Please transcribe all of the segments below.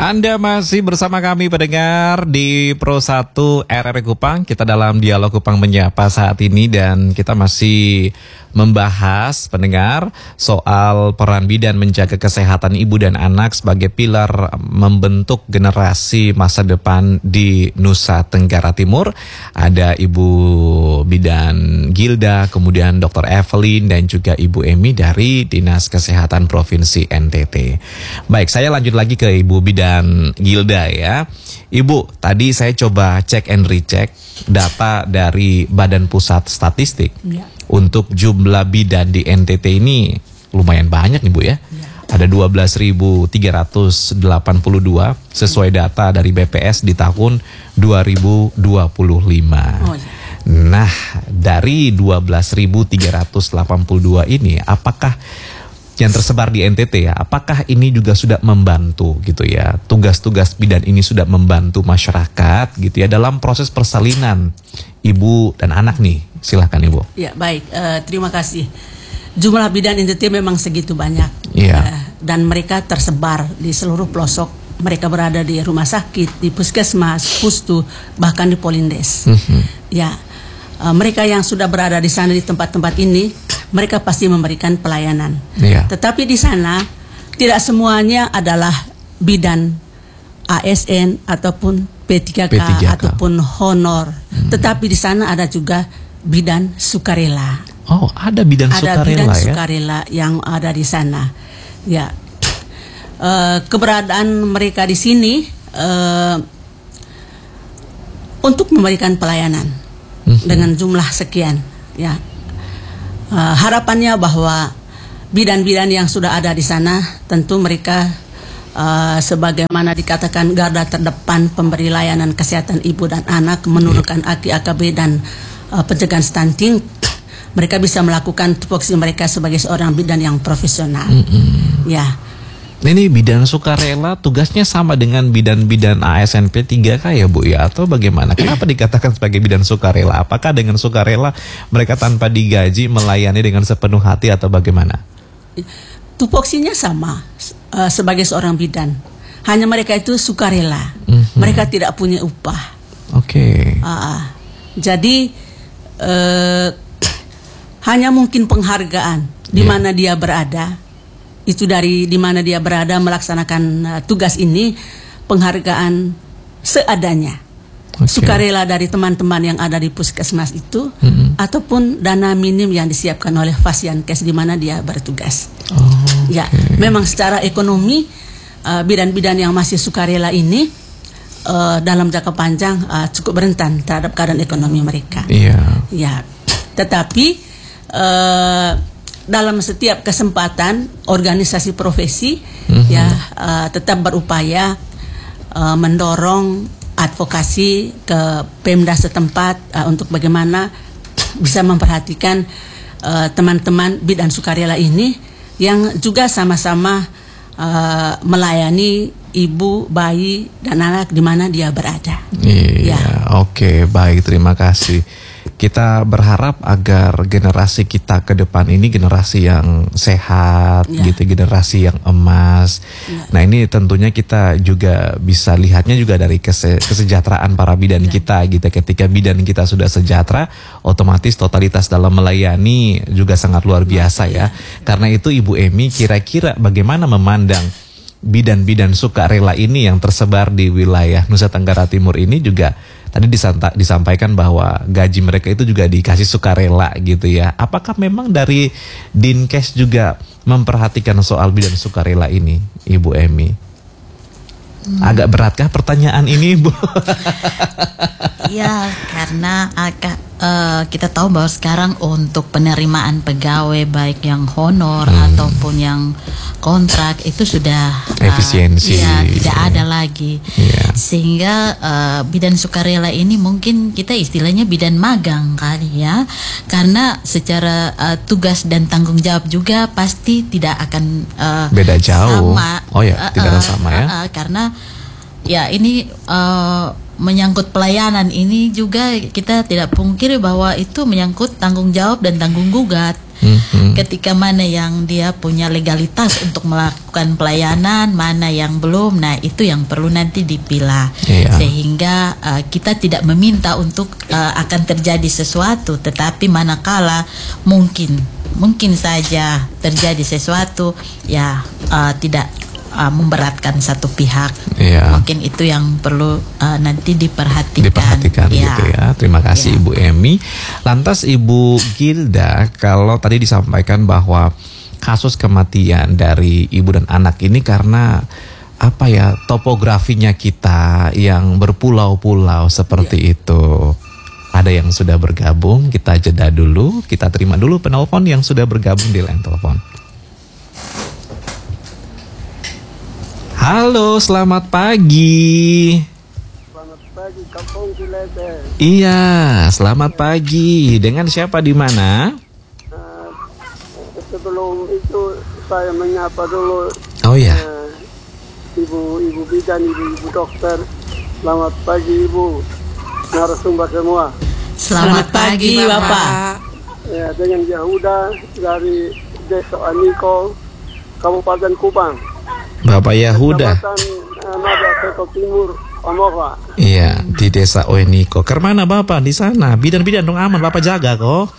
Anda masih bersama kami pendengar di Pro 1 RRI Kupang. Kita dalam dialog Kupang Menyapa saat ini dan kita masih membahas pendengar soal peran bidan menjaga kesehatan ibu dan anak sebagai pilar membentuk generasi masa depan di Nusa Tenggara Timur. Ada Ibu Bidan Gilda, kemudian Dr. Evelyn dan juga Ibu Emi dari Dinas Kesehatan Provinsi NTT. Baik, saya lanjut lagi ke Ibu Bidan Gilda ya. Ibu, tadi saya coba cek and recheck data dari Badan Pusat Statistik ya. Untuk jumlah bidan di NTT ini lumayan banyak nih Bu ya. Ada 12.382 sesuai data dari BPS di tahun 2025. Nah, dari 12.382 ini apakah yang tersebar di NTT ya, apakah ini juga sudah membantu gitu ya, tugas-tugas bidan ini sudah membantu masyarakat gitu ya dalam proses persalinan ibu dan anak nih? Silahkan Ibu. Ya baik, terima kasih. Jumlah bidan NTT memang segitu banyak dan mereka tersebar di seluruh pelosok. Mereka berada di rumah sakit, di puskesmas, pustu, bahkan di polindes. Ya, mereka yang sudah berada di sana di tempat-tempat ini, mereka pasti memberikan pelayanan. Tetapi di sana tidak semuanya adalah bidan ASN ataupun P3K. Ataupun honor. Tetapi di sana ada juga bidan sukarela. Oh, ada bidan sukarela. Ada bidan sukarela yang ada di sana. Ya, keberadaan mereka di sini untuk memberikan pelayanan dengan jumlah sekian. Ya. Harapannya bahwa bidan-bidan yang sudah ada di sana tentu mereka sebagaimana dikatakan garda terdepan pemberi layanan kesehatan ibu dan anak, menurunkan AKB dan pencegahan stunting. Mereka bisa melakukan tupoksi mereka sebagai seorang bidan yang profesional. Ya. Ini bidan sukarela tugasnya sama dengan bidan-bidan ASN P3K ya Bu ya, atau bagaimana? Kenapa dikatakan sebagai bidan sukarela? Apakah dengan sukarela mereka tanpa digaji melayani dengan sepenuh hati atau bagaimana? Tupoksinya sama sebagai seorang bidan. Hanya mereka itu sukarela. Mereka tidak punya upah. Jadi hanya mungkin penghargaan di mana dia berada. Itu dari di mana dia berada melaksanakan tugas ini, penghargaan seadanya. Sukarela dari teman-teman yang ada di puskesmas itu, ataupun dana minim yang disiapkan oleh Fasiankes di mana dia bertugas. Ya, memang secara ekonomi bidan-bidan yang masih sukarela ini dalam jangka panjang cukup rentan terhadap keadaan ekonomi mereka. Ya, tetapi dalam setiap kesempatan organisasi profesi tetap berupaya mendorong advokasi ke Pemda setempat untuk bagaimana bisa memperhatikan teman-teman bidan sukarela ini yang juga sama-sama melayani ibu, bayi dan anak di mana dia berada. Oke, baik, terima kasih. Kita berharap agar generasi kita ke depan ini generasi yang sehat, gitu, generasi yang emas. Nah, ini tentunya kita juga bisa lihatnya juga dari kesejahteraan para bidan kita, gitu. Ketika bidan kita sudah sejahtera, otomatis totalitas dalam melayani juga sangat luar biasa ya. Karena itu Ibu Emi, kira-kira bagaimana memandang bidan-bidan sukarela ini yang tersebar di wilayah Nusa Tenggara Timur ini? Juga tadi disampaikan bahwa gaji mereka itu juga dikasih sukarela gitu ya. Apakah memang dari Dinkes juga memperhatikan soal bidan sukarela ini, Ibu Emi? Agak beratkah pertanyaan ini, Bu? Ya, karena kita tahu bahwa sekarang untuk penerimaan pegawai baik yang honor ataupun yang kontrak itu sudah efisiensi tidak ada lagi. Sehingga bidan sukarela ini mungkin kita istilahnya bidan magang kali ya, karena secara tugas dan tanggung jawab juga pasti tidak akan beda jauh sama. Tidak sama ya, karena ya ini menyangkut pelayanan ini juga kita tidak pungkiri bahwa itu menyangkut tanggung jawab dan tanggung gugat. Ketika mana yang dia punya legalitas untuk melakukan pelayanan, mana yang belum, nah itu yang perlu nanti dipilah. Sehingga kita tidak meminta untuk akan terjadi sesuatu, tetapi manakala mungkin saja terjadi sesuatu, ya tidak memberatkan satu pihak. Mungkin itu yang perlu nanti diperhatikan gitu ya. Terima kasih Ibu Emi. Lantas Ibu Gilda, kalau tadi disampaikan bahwa kasus kematian dari ibu dan anak ini karena topografinya kita yang berpulau-pulau seperti itu. Ada yang sudah bergabung, kita jeda dulu, kita terima dulu penelpon yang sudah bergabung di line telepon. Halo, selamat pagi. Selamat pagi, Kampung Cilete. Iya, selamat pagi. Dengan siapa di mana? Sebelum itu saya menyapa dulu. Oh ya. Ibu bidan, ibu dokter. Selamat pagi Ibu. Narasumber semua. Selamat pagi Bapak. Ya, dengan Yahuda dari Desa Aniko, Kabupaten Kupang. Bapak Yahuda. Nada Seto Timur, Amova. Iya, di Desa Oeniko. Kemana Bapak di sana? Bidan-bidan dong aman, Bapak jaga kok.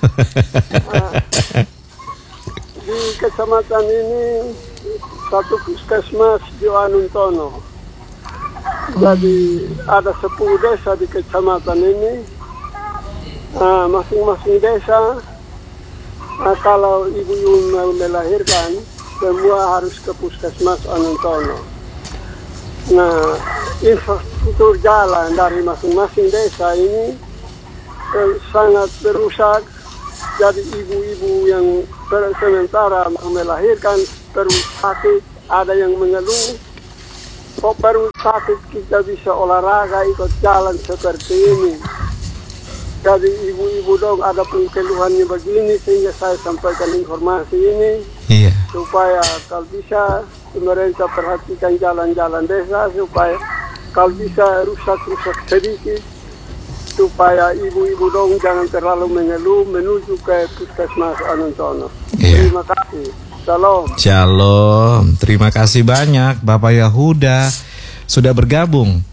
Di kecamatan ini satu puskesmas di Anuntono. Jadi ada 10 desa di kecamatan ini. Masing-masing desa, kalau ibu mau melahirkan, semua harus ke puskesmas Anuntono. Nah, infrastruktur jalan dari masing-masing desa ini sangat rusak. Jadi ibu-ibu yang sementara mau melahirkan perut sakit, ada yang mengeluh, kok perut sakit kita bisa olahraga ikut jalan seperti ini. Jadi ibu-ibu dong ada pun keluhannya begini, sehingga saya sampaikan informasi ini. Supaya kalau bisa pemerintah perhatikan jalan-jalan desa, supaya kalau bisa rusak-rusak sedikit, supaya ibu-ibu dong jangan terlalu mengeluh menuju ke puskesmas Anuntono. Terima kasih. Shalom. Shalom. Terima kasih banyak Bapak Yahuda sudah bergabung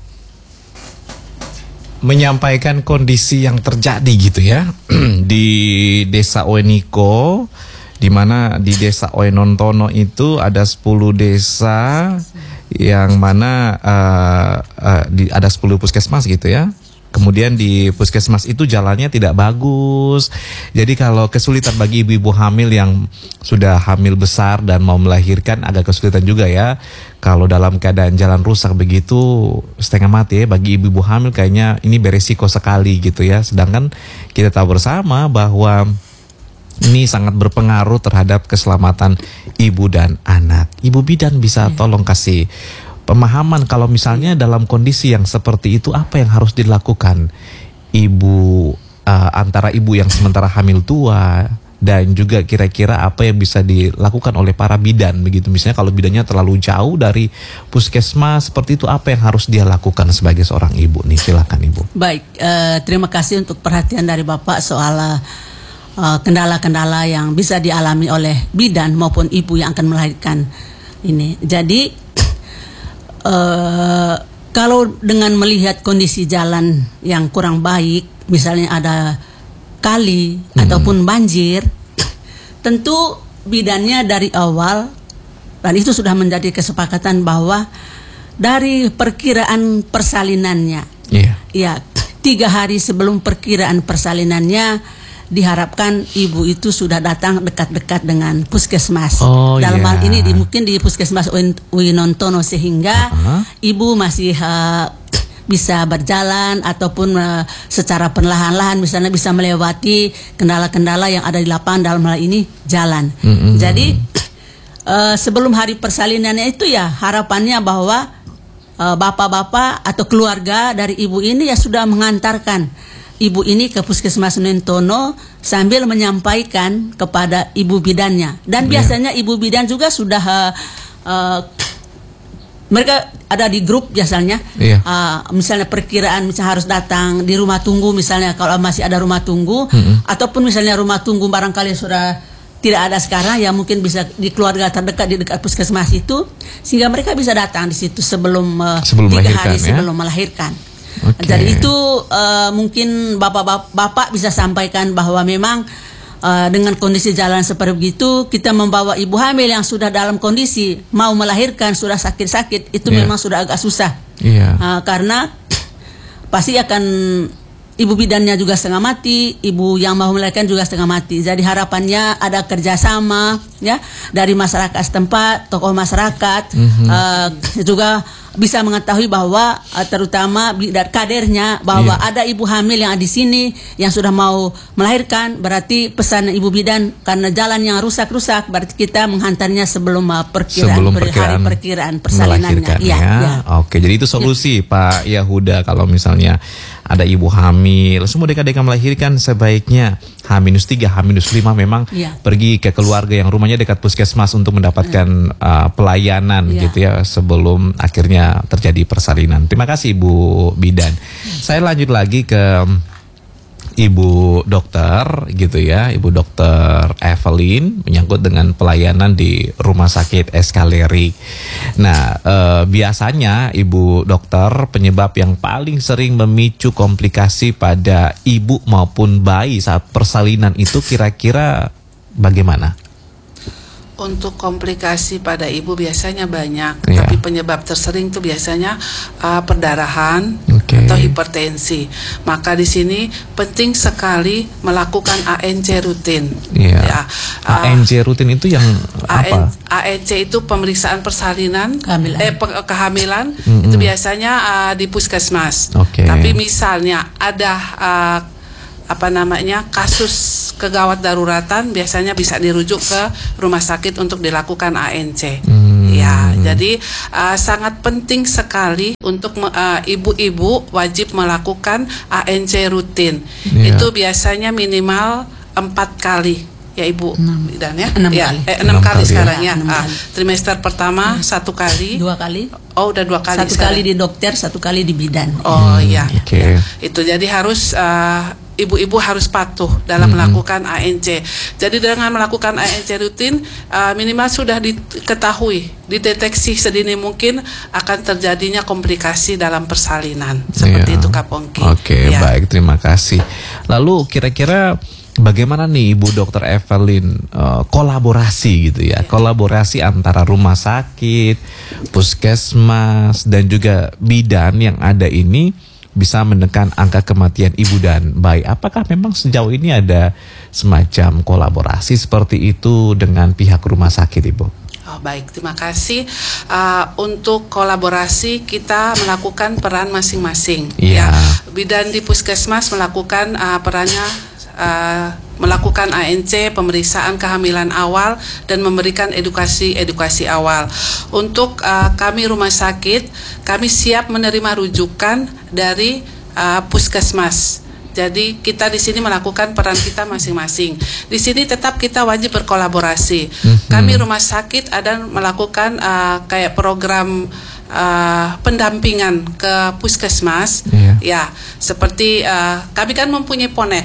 menyampaikan kondisi yang terjadi gitu ya di Desa Oeniko, di mana di Desa Oenontono itu ada 10 desa yang mana ada 10 puskesmas gitu ya. Kemudian di puskesmas itu jalannya tidak bagus. Jadi kalau kesulitan bagi ibu-ibu hamil yang sudah hamil besar dan mau melahirkan agak kesulitan juga ya. Kalau dalam keadaan jalan rusak begitu setengah mati ya, bagi ibu-ibu hamil kayaknya ini beresiko sekali gitu ya. Sedangkan kita tahu bersama bahwa ini sangat berpengaruh terhadap keselamatan ibu dan anak. Ibu bidan bisa tolong kasih pemahaman kalau misalnya dalam kondisi yang seperti itu apa yang harus dilakukan ibu, antara ibu yang sementara hamil tua dan juga kira-kira apa yang bisa dilakukan oleh para bidan begitu. Misalnya kalau bidannya terlalu jauh dari puskesmas seperti itu, apa yang harus dia lakukan sebagai seorang ibu nih? Silakan Ibu. Baik, terima kasih untuk perhatian dari Bapak soal kendala-kendala yang bisa dialami oleh bidan maupun ibu yang akan melahirkan ini. Jadi kalau dengan melihat kondisi jalan yang kurang baik, misalnya ada kali ataupun banjir, tentu bidannya dari awal, dan itu sudah menjadi kesepakatan bahwa dari perkiraan persalinannya, ya 3 hari sebelum perkiraan persalinannya diharapkan ibu itu sudah datang dekat-dekat dengan puskesmas. Dalam hal ini mungkin di puskesmas Winontono, sehingga ibu masih bisa berjalan ataupun secara perlahan-lahan misalnya bisa melewati kendala-kendala yang ada di lapangan, dalam hal ini jalan. Jadi sebelum hari persalinannya itu ya harapannya bahwa bapak-bapak atau keluarga dari ibu ini ya sudah mengantarkan ibu ini ke puskesmas Nentono sambil menyampaikan kepada ibu bidannya. Dan biasanya ibu bidan juga sudah mereka ada di grup biasanya. Misalnya perkiraan misalnya harus datang di rumah tunggu misalnya kalau masih ada rumah tunggu, ataupun misalnya rumah tunggu barangkali sudah tidak ada sekarang, yang mungkin bisa di keluarga terdekat di dekat puskesmas itu, sehingga mereka bisa datang di situ sebelum 3 hari sebelum melahirkan. Jadi itu mungkin bapak bisa sampaikan bahwa memang dengan kondisi jalan seperti begitu, kita membawa ibu hamil yang sudah dalam kondisi mau melahirkan, sudah sakit-sakit, itu memang sudah agak susah. Karena pasti akan ibu bidannya juga setengah mati, ibu yang mau melahirkan juga setengah mati. Jadi harapannya ada kerjasama ya dari masyarakat setempat, tokoh masyarakat, juga bisa mengetahui bahwa terutama kadernya bahwa ada ibu hamil yang ada di sini yang sudah mau melahirkan, berarti pesan ibu bidan karena jalan yang rusak-rusak, berarti kita menghantarnya sebelum perkiraan persalinannya. Ya. Oke, jadi itu solusi Pak Yahuda kalau misalnya ada ibu hamil, semua adik-adik yang melahirkan sebaiknya H-3, H-5 memang pergi ke keluarga yang rumahnya dekat puskesmas untuk mendapatkan pelayanan gitu ya sebelum akhirnya terjadi persalinan. Terima kasih Ibu Bidan. Saya lanjut lagi ke Ibu Dokter gitu ya, Ibu Dokter Evelyn menyangkut dengan pelayanan di Rumah Sakit Escalerik. Nah, biasanya Ibu Dokter penyebab yang paling sering memicu komplikasi pada ibu maupun bayi saat persalinan itu kira-kira bagaimana? Untuk komplikasi pada ibu biasanya banyak, tapi penyebab tersering itu biasanya perdarahan atau hipertensi. Maka di sini penting sekali melakukan ANC rutin. ANC rutin itu yang apa? ANC itu pemeriksaan persalinan, kehamilan itu biasanya di puskesmas. Tapi misalnya ada kasus kegawat daruratan, biasanya bisa dirujuk ke rumah sakit untuk dilakukan ANC. Jadi sangat penting sekali untuk ibu-ibu wajib melakukan ANC rutin. Itu biasanya minimal 4 kali. Ya Ibu dan 6 kali sekarang ya. Trimester pertama 1 kali, 2 kali. Oh, udah 2 kali. 1 kali di dokter, 1 kali di bidan. Itu jadi harus ibu-ibu harus patuh dalam melakukan ANC. Jadi dengan melakukan ANC rutin, minimal sudah diketahui, dideteksi sedini mungkin akan terjadinya komplikasi dalam persalinan. Seperti itu Kak Pongki. Baik, terima kasih. Lalu kira-kira bagaimana nih Ibu Dokter Evelyn kolaborasi gitu ya, kolaborasi antara rumah sakit, puskesmas dan juga bidan yang ada ini bisa menekan angka kematian ibu dan bayi. Apakah memang sejauh ini ada semacam kolaborasi seperti itu dengan pihak rumah sakit, Ibu? Baik, terima kasih. Untuk kolaborasi kita melakukan peran masing-masing. Bidan di puskesmas melakukan perannya melakukan ANC, pemeriksaan kehamilan awal dan memberikan edukasi awal. Untuk kami rumah sakit, kami siap menerima rujukan dari puskesmas. Jadi kita di sini melakukan peran kita masing-masing. Di sini tetap kita wajib berkolaborasi. Kami rumah sakit ada melakukan kayak program pendampingan ke puskesmas. Seperti kami kan mempunyai PONEK.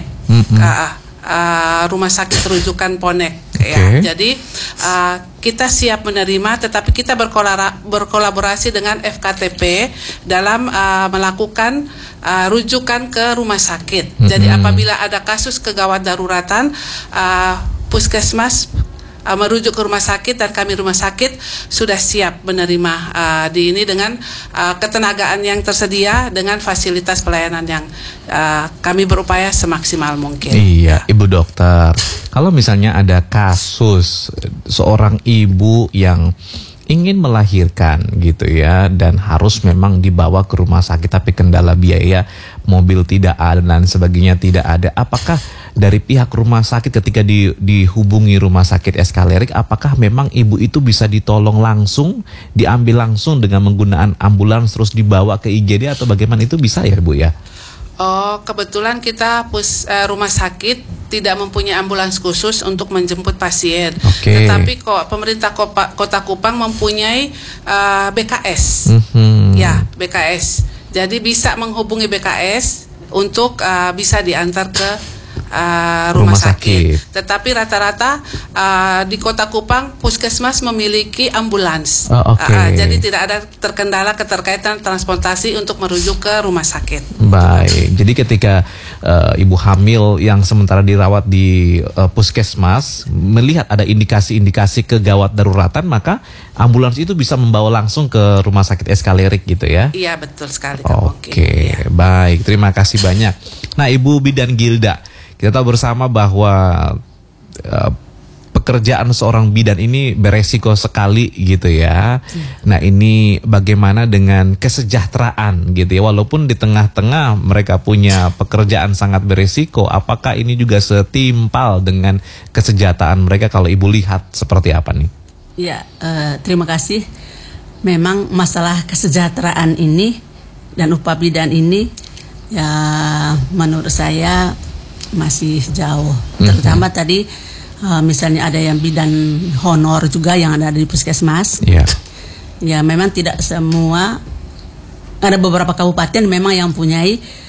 Rumah sakit rujukan PONEK. Jadi kita siap menerima, tetapi kita berkolaborasi dengan FKTP dalam melakukan rujukan ke rumah sakit. Jadi apabila ada kasus kegawat daruratan, puskesmas merujuk ke rumah sakit dan kami rumah sakit sudah siap menerima di ini dengan ketenagaan yang tersedia dengan fasilitas pelayanan yang kami berupaya semaksimal mungkin. Ibu Dokter, kalau misalnya ada kasus seorang ibu yang ingin melahirkan gitu ya dan harus memang dibawa ke rumah sakit tapi kendala biaya, mobil tidak ada dan sebagainya tidak ada, apakah dari pihak rumah sakit ketika dihubungi rumah sakit Escalerik, apakah memang ibu itu bisa ditolong langsung, diambil langsung dengan menggunakan ambulans terus dibawa ke IGD atau bagaimana, itu bisa ya Bu ya? Kebetulan kita rumah sakit tidak mempunyai ambulans khusus untuk menjemput pasien. Tetapi pemerintah Kota Kupang mempunyai BKS. BKS. Jadi bisa menghubungi BKS untuk bisa diantar ke rumah sakit. Tetapi rata-rata di Kota Kupang puskesmas memiliki ambulans. Jadi tidak ada terkendala keterkaitan transportasi untuk merujuk ke rumah sakit. Baik. Jadi ketika ibu hamil yang sementara dirawat di puskesmas melihat ada indikasi-indikasi kegawat daruratan, maka ambulans itu bisa membawa langsung ke rumah sakit SK Lirik gitu ya? Iya, betul sekali. Oke, baik. Terima kasih banyak. Nah, Ibu Bidan Gilda, kita tahu bersama bahwa pekerjaan seorang bidan ini beresiko sekali gitu ya. Nah, ini bagaimana dengan kesejahteraan gitu ya. Walaupun di tengah-tengah mereka punya pekerjaan sangat beresiko, apakah ini juga setimpal dengan kesejahteraan mereka kalau Ibu lihat seperti apa nih? Ya, terima kasih. Memang masalah kesejahteraan ini dan upah bidan ini ya menurut saya masih jauh. Terutama tadi misalnya ada yang bidan honor juga yang ada di puskesmas. Ya memang tidak semua, ada beberapa kabupaten memang yang punya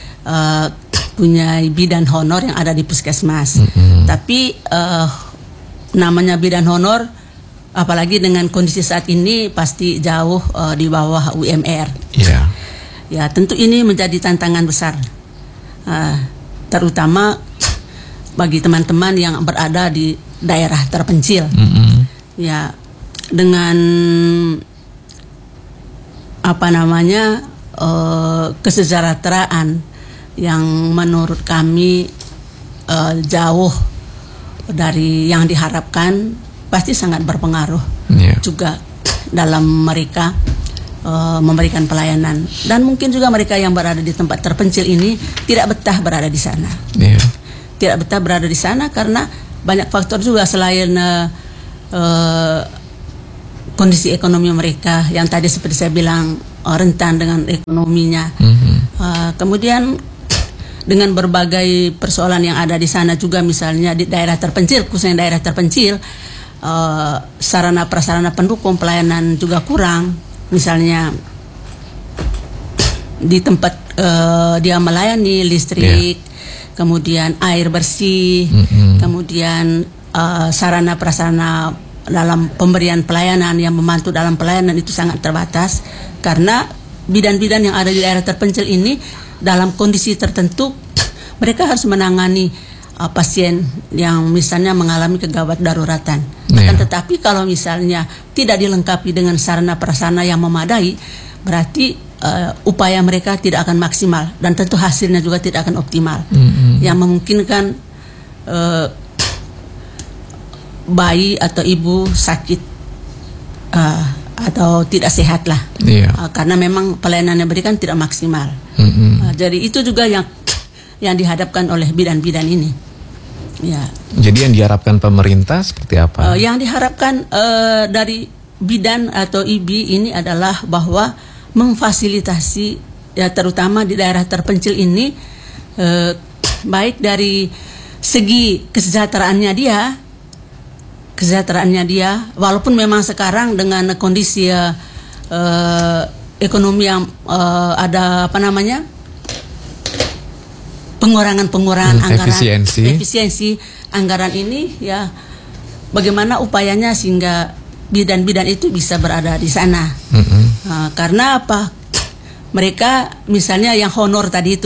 bidan honor yang ada di puskesmas. Tapi namanya bidan honor, apalagi dengan kondisi saat ini pasti jauh di bawah UMR. Ya tentu ini menjadi tantangan besar, terutama bagi teman-teman yang berada di daerah terpencil. Ya dengan kesejahteraan yang menurut kami jauh dari yang diharapkan, pasti sangat berpengaruh juga dalam mereka memberikan pelayanan. Dan mungkin juga mereka yang berada di tempat terpencil ini tidak betah berada di sana. Tidak betah berada di sana karena banyak faktor juga selain kondisi ekonomi mereka yang tadi seperti saya bilang rentan dengan ekonominya. Kemudian dengan berbagai persoalan yang ada di sana juga, misalnya di daerah terpencil, khususnya daerah terpencil, sarana prasarana pendukung pelayanan juga kurang. Misalnya di tempat dia melayani listrik, kemudian air bersih, kemudian sarana prasarana dalam pemberian pelayanan yang membantu dalam pelayanan itu sangat terbatas, karena bidan-bidan yang ada di daerah terpencil ini dalam kondisi tertentu mereka harus menangani pasien yang misalnya mengalami kegawat daruratan. Akan tetapi kalau misalnya tidak dilengkapi dengan sarana prasarana yang memadai, berarti upaya mereka tidak akan maksimal dan tentu hasilnya juga tidak akan optimal. Yang memungkinkan bayi atau ibu sakit atau tidak sehat lah, karena memang pelayanan yang diberikan tidak maksimal. Jadi itu juga yang dihadapkan oleh bidan-bidan ini. Jadi yang diharapkan pemerintah seperti apa? Yang diharapkan dari bidan atau IBI ini adalah bahwa memfasilitasi ya terutama di daerah terpencil ini, baik dari segi kesejahteraannya dia, walaupun memang sekarang dengan kondisi ekonomi yang ada pengurangan anggaran, efisiensi anggaran ini, ya bagaimana upayanya sehingga bidan-bidan itu bisa berada di sana. Karena apa? Mereka misalnya yang honor tadi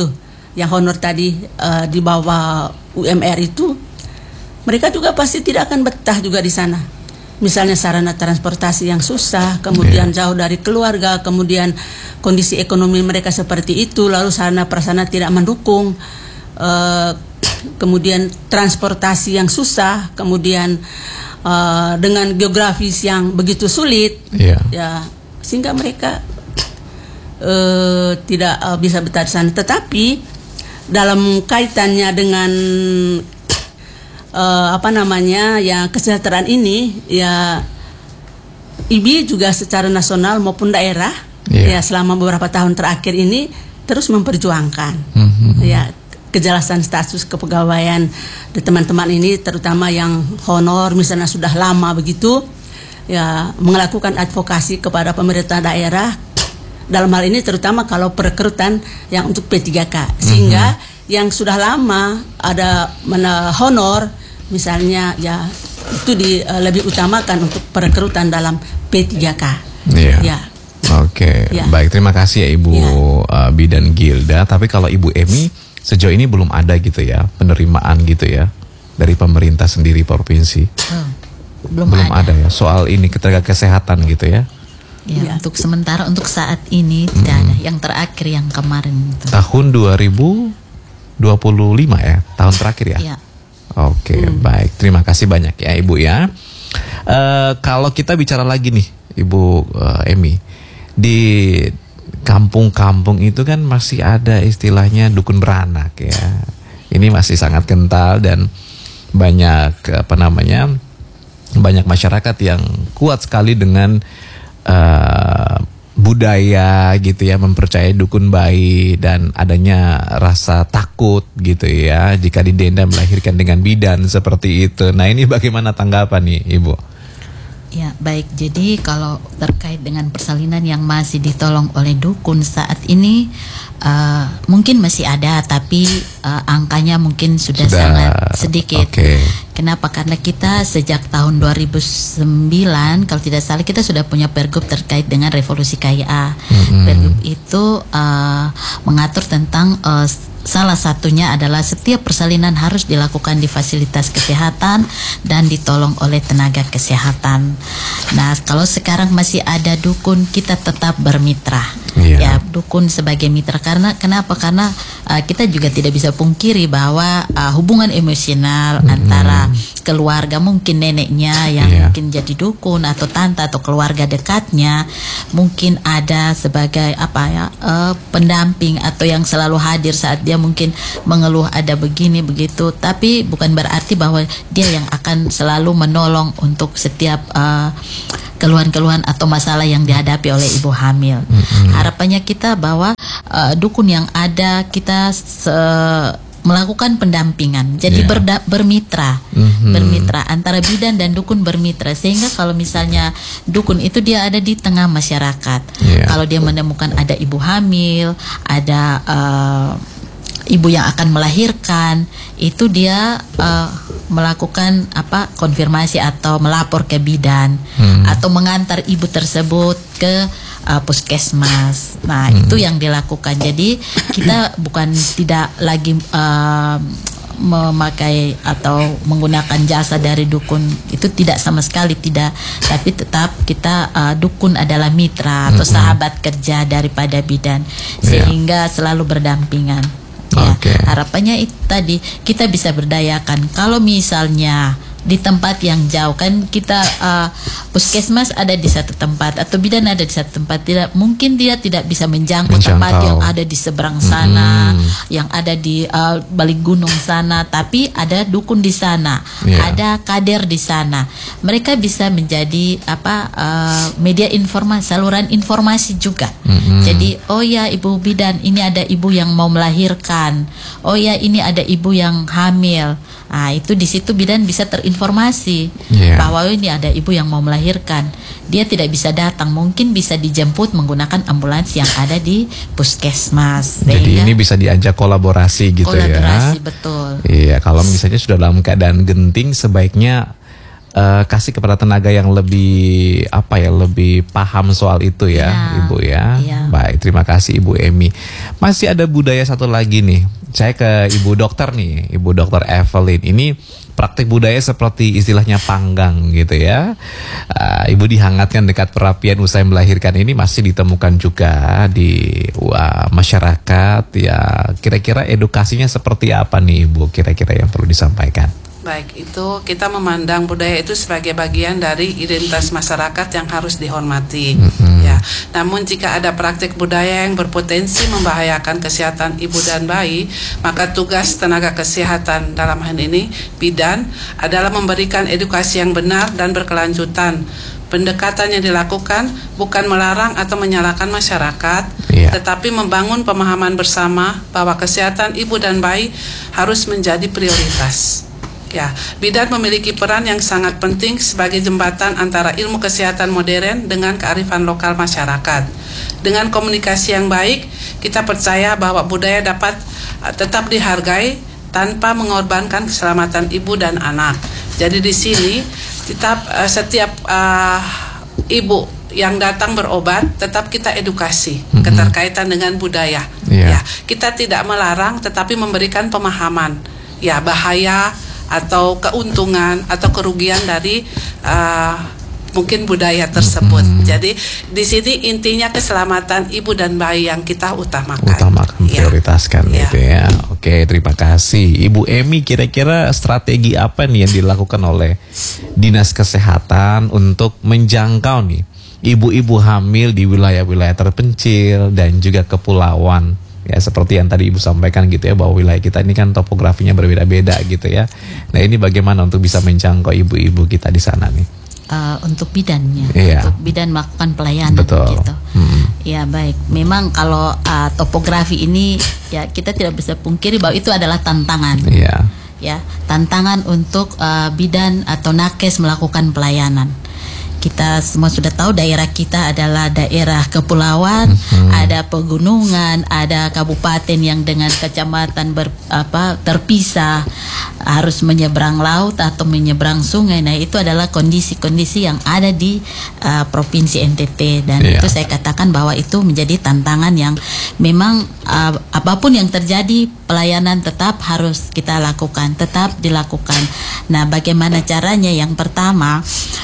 di bawah UMR itu, mereka juga pasti tidak akan betah juga di sana. Misalnya sarana transportasi yang susah, kemudian jauh dari keluarga, kemudian kondisi ekonomi mereka seperti itu, lalu sarana prasarana tidak mendukung, kemudian transportasi yang susah, kemudian dengan geografis yang begitu sulit, ya sehingga mereka tidak bisa betah di sana. Tetapi dalam kaitannya dengan kesejahteraan ini, ya IBI juga secara nasional maupun daerah ya selama beberapa tahun terakhir ini terus memperjuangkan ya kejelasan status kepegawaian di teman-teman ini, terutama yang honor misalnya sudah lama begitu, ya melakukan advokasi kepada pemerintah daerah dalam hal ini, terutama kalau perekrutan yang untuk P3K, sehingga yang sudah lama ada honor misalnya ya itu lebih utamakan untuk perekrutan dalam P3K. Iya. Ya. Oke, baik, terima kasih ya Ibu Bidan Gilda. Tapi kalau Ibu Emi sejauh ini belum ada gitu ya penerimaan gitu ya dari pemerintah sendiri provinsi. Belum ada ya soal ini ketenaga kesehatan gitu ya. Ya, untuk sementara untuk saat ini tidak ada. Yang terakhir yang kemarin itu. Tahun 2025 ya, tahun terakhir ya. Ya. Oke, baik, terima kasih banyak ya Ibu ya. Kalau kita bicara lagi nih Ibu Emi, di kampung-kampung itu kan masih ada istilahnya dukun beranak ya. Ini masih sangat kental dan banyak banyak masyarakat yang kuat sekali dengan budaya gitu ya, mempercayai dukun bayi dan adanya rasa takut gitu ya jika didenda melahirkan dengan bidan seperti itu. Nah, ini bagaimana tanggapan nih Ibu? Ya, baik. Jadi kalau terkait dengan persalinan yang masih ditolong oleh dukun saat ini mungkin masih ada, tapi angkanya mungkin sudah sangat sedikit. Okay. Kenapa? Karena kita sejak tahun 2009 kalau tidak salah kita sudah punya pergub terkait dengan revolusi KIA. Pergub itu mengatur tentang salah satunya adalah setiap persalinan harus dilakukan di fasilitas kesehatan dan ditolong oleh tenaga kesehatan. Nah, kalau sekarang masih ada dukun, kita tetap bermitra. Ya, dukun sebagai mitra. Kenapa? Karena kita juga tidak bisa pungkiri bahwa hubungan emosional antara keluarga, mungkin neneknya yang mungkin jadi dukun atau tante atau keluarga dekatnya mungkin ada sebagai pendamping atau yang selalu hadir saat dia mungkin mengeluh ada begini begitu, tapi bukan berarti bahwa dia yang akan selalu menolong untuk setiap keluhan-keluhan atau masalah yang dihadapi oleh ibu hamil. Harapannya kita bahwa dukun yang ada kita melakukan pendampingan, jadi bermitra, bermitra antara bidan dan dukun bermitra, sehingga kalau misalnya dukun itu dia ada di tengah masyarakat, kalau dia menemukan ada ibu hamil, ada ibu yang akan melahirkan, itu dia melakukan konfirmasi atau melapor ke bidan atau mengantar ibu tersebut ke puskesmas. Nah, itu yang dilakukan. Jadi kita bukan tidak lagi memakai atau menggunakan jasa dari dukun, itu tidak sama sekali tidak, tapi tetap kita dukun adalah mitra atau sahabat kerja daripada bidan, sehingga selalu berdampingan. Harapannya itu tadi kita bisa berdayakan. Kalau misalnya di tempat yang jauh, kan kita puskesmas ada di satu tempat atau bidan ada di satu tempat, tidak mungkin dia tidak bisa menjangkau tempat yang ada di seberang sana, yang ada di balik gunung sana, tapi ada dukun di sana, ada kader di sana, mereka bisa menjadi media informasi, saluran informasi juga. Jadi oh ya ibu bidan, ini ada ibu yang mau melahirkan, oh ya ini ada ibu yang hamil. Nah, itu di situ bidan bisa terinformasi bahwa ini ada ibu yang mau melahirkan. Dia tidak bisa datang, mungkin bisa dijemput menggunakan ambulans yang ada di puskesmas. Jadi ini bisa diajak kolaborasi gitu ya. Kolaborasi, betul. Iya, kalau misalnya sudah dalam keadaan genting, sebaiknya kasih kepada tenaga yang lebih lebih paham soal itu ya, Ibu ya. Baik, terima kasih Ibu Emi. Masih ada budaya satu lagi nih. Saya ke Ibu Dokter nih, Ibu Dokter Evelyn. Ini praktik budaya seperti istilahnya panggang gitu ya. Ibu dihangatkan dekat perapian usai melahirkan ini masih ditemukan juga di masyarakat ya. Kira-kira edukasinya seperti apa nih Ibu, kira-kira yang perlu disampaikan? Baik, itu kita memandang budaya itu sebagai bagian dari identitas masyarakat yang harus dihormati. Ya, namun jika ada praktik budaya yang berpotensi membahayakan kesehatan ibu dan bayi, maka tugas tenaga kesehatan dalam hal ini bidan adalah memberikan edukasi yang benar dan berkelanjutan. Pendekatan yang dilakukan bukan melarang atau menyalahkan masyarakat, tetapi membangun pemahaman bersama bahwa kesehatan ibu dan bayi harus menjadi prioritas. Ya, bidan memiliki peran yang sangat penting sebagai jembatan antara ilmu kesehatan modern dengan kearifan lokal masyarakat. Dengan komunikasi yang baik, kita percaya bahwa budaya dapat tetap dihargai tanpa mengorbankan keselamatan ibu dan anak. Jadi di sini tetap setiap ibu yang datang berobat tetap kita edukasi keterkaitan dengan budaya. Ya, kita tidak melarang tetapi memberikan pemahaman ya bahaya atau keuntungan atau kerugian dari mungkin budaya tersebut. Jadi di sini intinya keselamatan ibu dan bayi yang kita utamakan. Prioritaskan gitu ya. Oke, terima kasih Ibu Emi. Kira-kira strategi apa nih yang dilakukan oleh Dinas Kesehatan untuk menjangkau nih ibu-ibu hamil di wilayah-wilayah terpencil dan juga kepulauan? Ya, seperti yang tadi Ibu sampaikan gitu ya, bahwa wilayah kita ini kan topografinya berbeda-beda gitu ya. Nah, ini bagaimana untuk bisa menjangkau ibu-ibu kita di sana nih? Untuk bidannya, untuk bidan melakukan pelayanan. Betul. Gitu. Ya baik, memang kalau topografi ini ya kita tidak bisa pungkiri bahwa itu adalah tantangan. Ya, tantangan untuk bidan atau nakes melakukan pelayanan. Kita semua sudah tahu daerah kita adalah daerah kepulauan, ada pegunungan, ada kabupaten yang dengan kecamatan terpisah, harus menyeberang laut atau menyeberang sungai. Nah, itu adalah kondisi-kondisi yang ada di provinsi NTT, dan itu saya katakan bahwa itu menjadi tantangan yang memang apapun yang terjadi, pelayanan tetap harus kita lakukan, tetap dilakukan. Nah, bagaimana caranya? Yang pertama,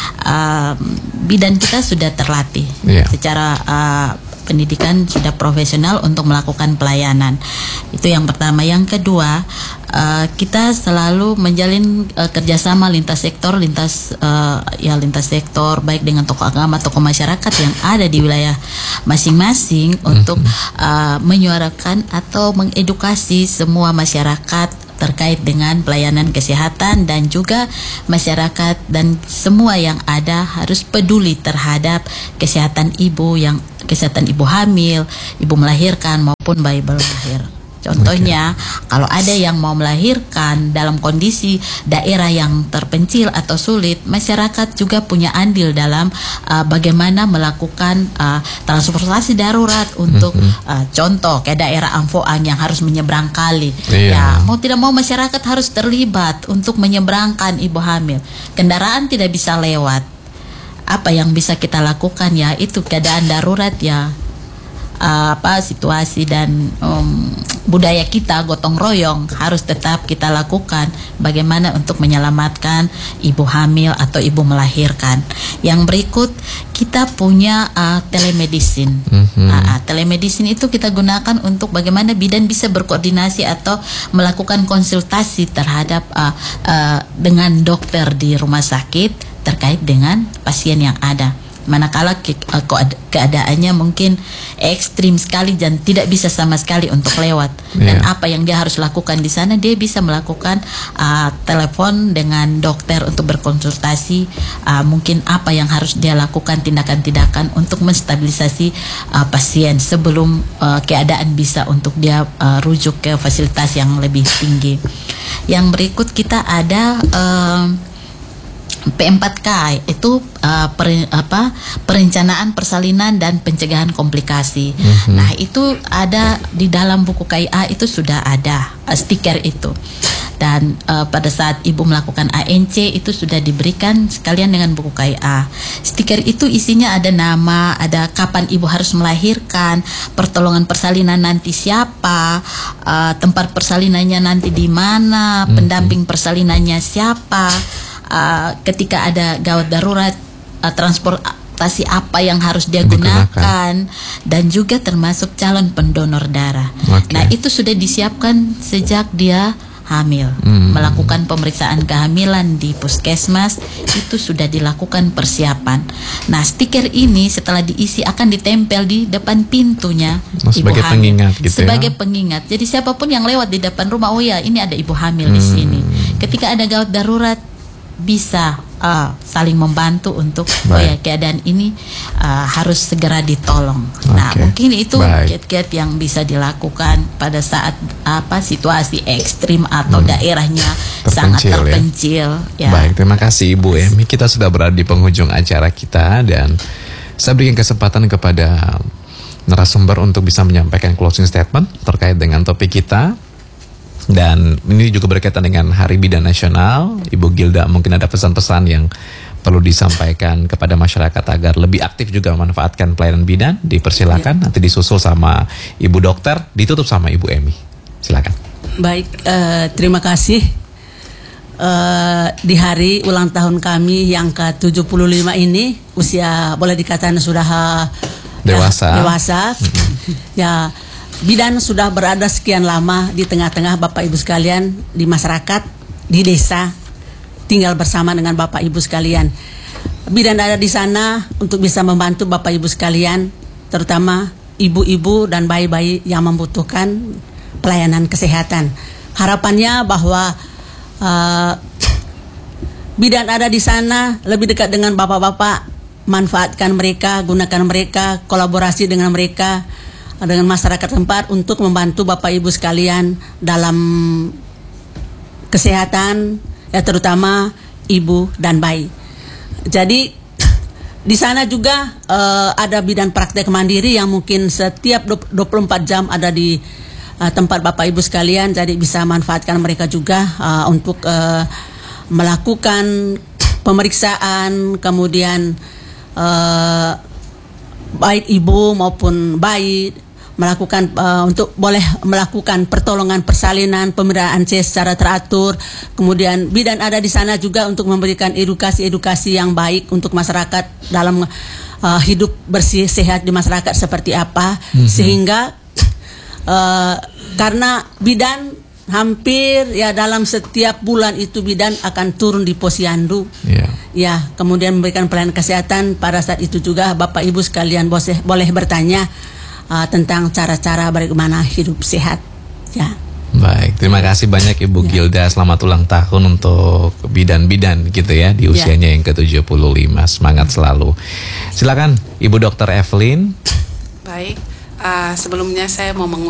bidan kita sudah terlatih secara pendidikan, sudah profesional untuk melakukan pelayanan. Itu yang pertama. Yang kedua, kita selalu menjalin kerjasama lintas sektor, lintas sektor, baik dengan tokoh agama, tokoh masyarakat yang ada di wilayah masing-masing untuk menyuarakan atau mengedukasi semua masyarakat terkait dengan pelayanan kesehatan, dan juga masyarakat dan semua yang ada harus peduli terhadap kesehatan ibu hamil, ibu melahirkan maupun bayi belahir. Contohnya, kalau ada yang mau melahirkan dalam kondisi daerah yang terpencil atau sulit, masyarakat juga punya andil dalam bagaimana melakukan transportasi darurat untuk contoh kayak daerah Amfoang yang harus menyeberang kali. Ya, mau tidak mau masyarakat harus terlibat untuk menyeberangkan ibu hamil. Kendaraan tidak bisa lewat. Apa yang bisa kita lakukan? Ya, itu keadaan darurat ya. Situasi dan budaya kita gotong royong harus tetap kita lakukan, bagaimana untuk menyelamatkan ibu hamil atau ibu melahirkan. Yang berikut, kita punya telemedicine. Telemedicine itu kita gunakan untuk bagaimana bidan bisa berkoordinasi atau melakukan konsultasi terhadap dengan dokter di rumah sakit terkait dengan pasien yang ada. Manakala keadaannya mungkin ekstrim sekali dan tidak bisa sama sekali untuk lewat, dan apa yang dia harus lakukan di sana, dia bisa melakukan telepon dengan dokter untuk berkonsultasi, mungkin apa yang harus dia lakukan, tindakan-tindakan untuk menstabilisasi pasien sebelum keadaan bisa untuk dia rujuk ke fasilitas yang lebih tinggi. Yang berikut kita ada P4K, itu perencanaan persalinan dan pencegahan komplikasi. Nah, itu ada di dalam buku KIA, itu sudah ada stiker itu. Dan pada saat ibu melakukan ANC itu sudah diberikan sekalian dengan buku KIA. Stiker itu isinya ada nama, ada kapan ibu harus melahirkan, pertolongan persalinan nanti siapa, tempat persalinannya nanti di mana, pendamping persalinannya siapa, ketika ada gawat darurat, transportasi apa yang harus dia gunakan, dan juga termasuk calon pendonor darah. Nah, itu sudah disiapkan sejak dia hamil. Melakukan pemeriksaan kehamilan di puskesmas, itu sudah dilakukan persiapan. Nah, stiker ini setelah diisi akan ditempel di depan pintunya sebagai ibu hamil, pengingat gitu, sebagai pengingat. Jadi siapapun yang lewat di depan rumah, oh ya, ini ada ibu hamil di sini. Ketika ada gawat darurat, bisa saling membantu untuk keadaan ini harus segera ditolong. Nah, mungkin itu kiat-kiat yang bisa dilakukan pada saat situasi ekstrim atau daerahnya sangat terpencil. Ya. Baik, terima kasih Ibu Emi. Kita sudah berada di penghujung acara kita, dan saya berikan kesempatan kepada narasumber untuk bisa menyampaikan closing statement terkait dengan topik kita. Dan ini juga berkaitan dengan Hari Bidan Nasional. Ibu Gilda, mungkin ada pesan-pesan yang perlu disampaikan kepada masyarakat agar lebih aktif juga memanfaatkan pelayanan bidan. Dipersilakan, nanti disusul sama Ibu Dokter, ditutup sama Ibu Emi. Silakan. Baik, terima kasih. Di hari ulang tahun kami yang ke-75 ini, usia boleh dikatakan sudah dewasa. Ya, bidan sudah berada sekian lama di tengah-tengah Bapak Ibu sekalian, di masyarakat, di desa, tinggal bersama dengan Bapak Ibu sekalian. Bidan ada di sana untuk bisa membantu Bapak Ibu sekalian, terutama ibu-ibu dan bayi-bayi yang membutuhkan pelayanan kesehatan. Harapannya bahwa bidan ada di sana lebih dekat dengan bapak-bapak, manfaatkan mereka, gunakan mereka, kolaborasi dengan mereka, dengan masyarakat tempat untuk membantu Bapak Ibu sekalian dalam kesehatan, ya terutama ibu dan bayi. Jadi di sana juga ada bidan praktek mandiri yang mungkin setiap 24 jam ada di tempat Bapak Ibu sekalian, jadi bisa manfaatkan mereka juga untuk melakukan pemeriksaan, kemudian baik ibu maupun bayi melakukan untuk boleh melakukan pertolongan persalinan, pemeriksaan C secara teratur. Kemudian bidan ada di sana juga untuk memberikan edukasi yang baik untuk masyarakat dalam hidup bersih sehat di masyarakat seperti apa, sehingga karena bidan hampir ya dalam setiap bulan itu bidan akan turun di posyandu, ya kemudian memberikan pelayanan kesehatan. Pada saat itu juga Bapak Ibu sekalian boleh bertanya tentang cara-cara bagaimana hidup sehat, ya. Baik, terima kasih banyak Ibu Gilda. Selamat ulang tahun untuk bidan-bidan gitu ya di usianya yang ke-75. Semangat selalu. Silakan Ibu Dr. Evelyn. Baik, sebelumnya saya mau